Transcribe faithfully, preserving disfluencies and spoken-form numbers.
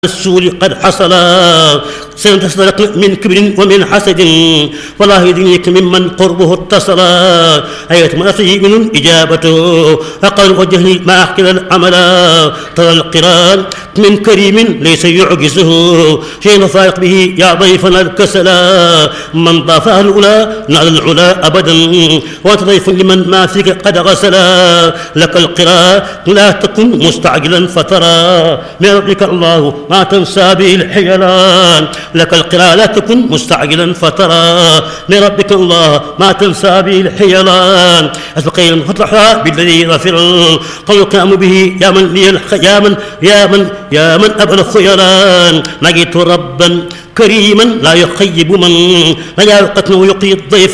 السول قد حصل سنتصدق من كبر ومن حسد والله يدنيك ممن قربه اتصل أية مرسي من إجابته فقال وجهني ما أحكي العمل ترى القران من كريم ليس يعجزه شيء فائق به يا ضيفنا الكسلا من ضافه الأولى نال العلا أبدا وأنت ضيف لمن ما فيك قد غسلا لك القراء لا تكن مستعجلا فترى من ربك الله ما تنسى به الحيلان لك القراء لا تكن مستعجلا فترى من ربك الله ما تنسى به الحيلان أسبقي المفطرة بالذي غفر قول قام به يا من لي يا من يا من يا من أبلغ خيران نجيت ربا كريما لا يخيب من لا يقتل ويقي الضيف